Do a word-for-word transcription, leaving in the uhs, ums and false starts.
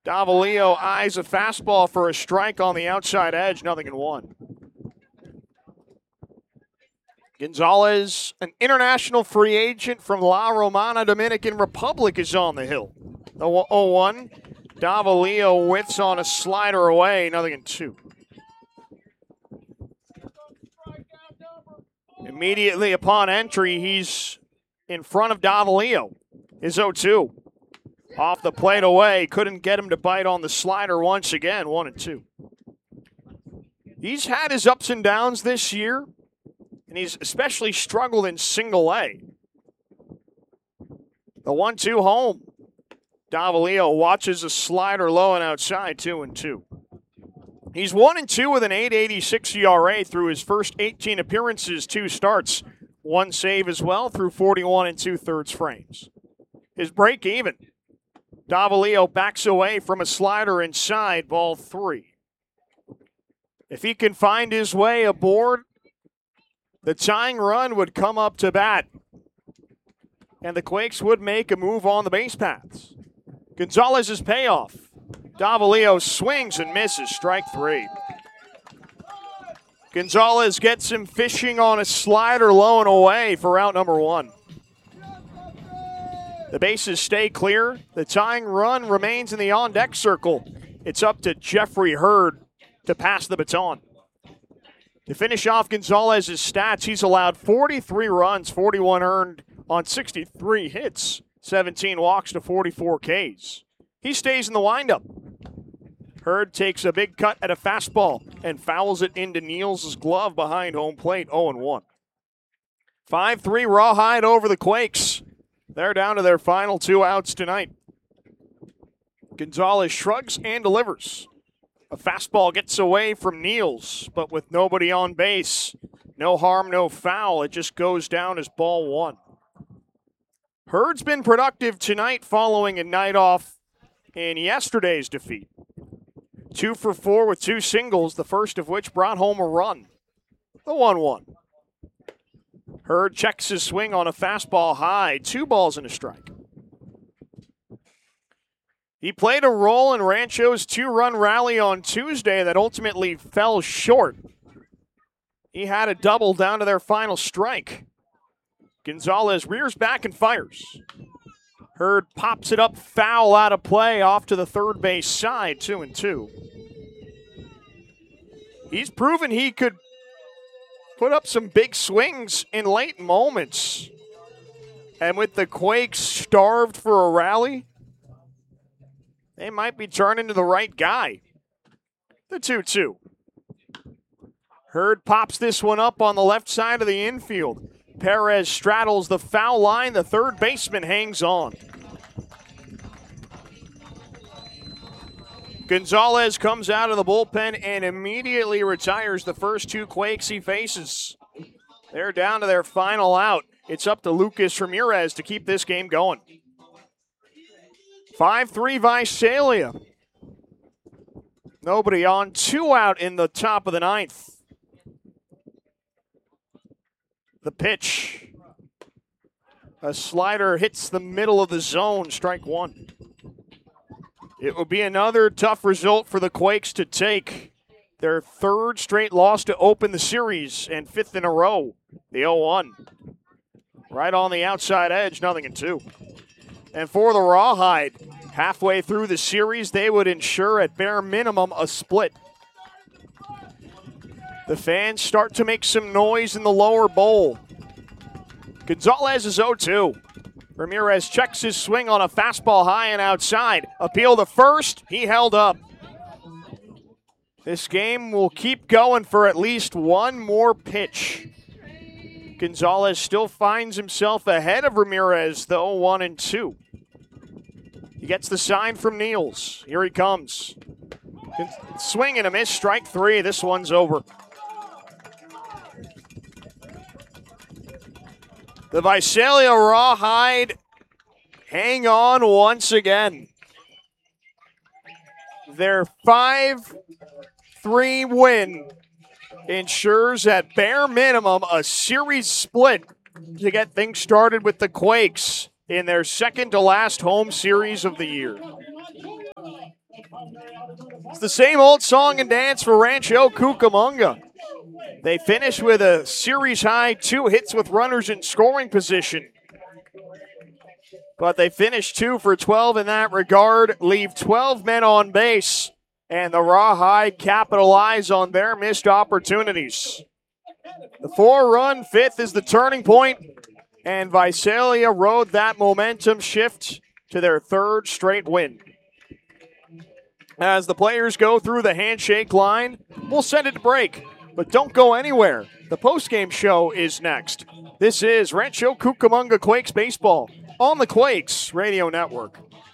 Davalillo eyes a fastball for a strike on the outside edge, nothing in one. Gonzalez, an international free agent from La Romana, Dominican Republic, is on the hill. The oh one. Davalillo whiffs on a slider away, nothing in two. Immediately upon entry, he's in front of Davalillo. His oh two. Off the plate away, couldn't get him to bite on the slider once again, one and two. He's had his ups and downs this year, and he's especially struggled in single A. The one two home. Davalillo watches a slider low and outside, two and two. He's one and two with an eight eighty-six E R A through his first eighteen appearances, two starts, one save as well through forty-one and two-thirds frames. His break even. Davalillo backs away from a slider inside, ball three. If he can find his way aboard, the tying run would come up to bat, and the Quakes would make a move on the base paths. Gonzalez's payoff. Davalillo swings and misses, strike three. Gonzalez gets him fishing on a slider low and away for out number one. The bases stay clear. The tying run remains in the on-deck circle. It's up to Jeffrey Hurd to pass the baton. To finish off Gonzalez's stats, he's allowed forty-three runs, forty-one earned on sixty-three hits, seventeen walks to forty-four Ks. He stays in the windup. Hurd takes a big cut at a fastball and fouls it into Niels' glove behind home plate, oh and one. five three Rawhide over the Quakes. They're down to their final two outs tonight. Gonzalez shrugs and delivers. A fastball gets away from Niels, but with nobody on base, no harm, no foul. It just goes down as ball one. Hurd's been productive tonight following a night off in yesterday's defeat. Two for four with two singles, the first of which brought home a run. The one one. Hurd checks his swing on a fastball high, two balls and a strike. He played a role in Rancho's two-run rally on Tuesday that ultimately fell short. He had a double down to their final strike. Gonzalez rears back and fires. Hurd pops it up foul out of play off to the third base side, two and two. He's proven he could put up some big swings in late moments. And with the Quakes starved for a rally, they might be turning to the right guy. The two two. Hurd pops this one up on the left side of the infield. Perez straddles the foul line. The third baseman hangs on. Gonzalez comes out of the bullpen and immediately retires the first two Quakes he faces. They're down to their final out. It's up to Lucas Ramirez to keep this game going. five three Visalia. Nobody on, two out in the top of the ninth. The pitch. A slider hits the middle of the zone, strike one. It will be another tough result for the Quakes to take. Their third straight loss to open the series and fifth in a row. The oh one. Right on the outside edge, nothing in two. And for the Rawhide, halfway through the series, they would ensure at bare minimum a split. The fans start to make some noise in the lower bowl. Gonzalez is oh two. Ramirez checks his swing on a fastball high and outside. Appeal to first, he held up. This game will keep going for at least one more pitch. Gonzalez still finds himself ahead of Ramirez, though, one and two. He gets the sign from Niels. Here he comes. Swing and a miss, strike three. This one's over. The Visalia Rawhide hang on once again. Their five three win ensures at bare minimum a series split to get things started with the Quakes in their second to last home series of the year. It's the same old song and dance for Rancho Cucamonga. They finish with a series-high two hits with runners in scoring position. But they finish two for twelve in that regard, leave twelve men on base, and the Rawhide capitalize on their missed opportunities. The four-run fifth is the turning point, and Visalia rode that momentum shift to their third straight win. As the players go through the handshake line, we'll send it to break, but don't go anywhere. The postgame show is next. This is Rancho Cucamonga Quakes Baseball on the Quakes Radio Network.